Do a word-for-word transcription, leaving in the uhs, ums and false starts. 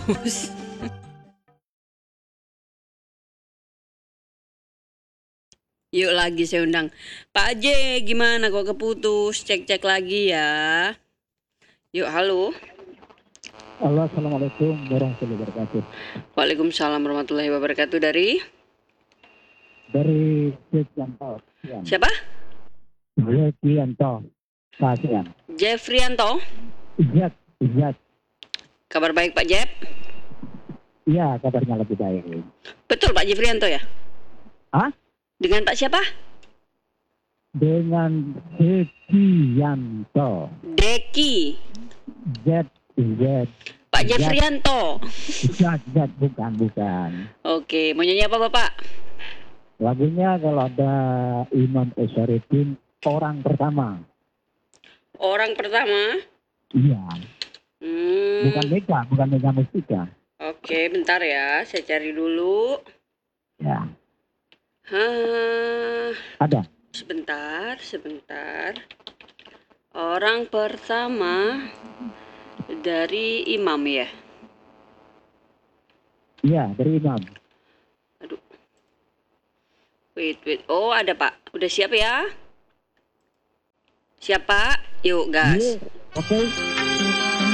keputus. Yuk lagi saya undang Pak J, gimana kok keputus? Cek-cek lagi ya. Yuk, halo. Halo, assalamualaikum warahmatullahi wabarakatuh. Waalaikumsalam warahmatullahi wabarakatuh. Dari? Dari Jefrianto. Siapa? Jefrianto. Kasihan. Jefrianto. Ijat, Ijat. Kabar baik Pak Jep? Iya, kabarnya lebih baik. Betul Pak Jefrianto ya? Hah? Dengan Pak siapa? Dengan Jefrianto. Deki. Z, Z. Pak Jefrianto. Ijat, Ijat, bukan, bukan. Oke, mau nyanyi apa Bapak? Lagunya kalau ada Imam Esyarudin, orang pertama. Orang pertama? Iya. Hmm. Bukan Mega, bukan Mega Mustika. Oke, bentar ya, saya cari dulu. Ya. Hah, Ada. sebentar, sebentar. Orang pertama dari Imam ya? Iya, dari Imam. Aduh. Wait, wait. Oh, ada Pak. Udah siap ya? Siap Pak? Yuk, gas. Iya, oke.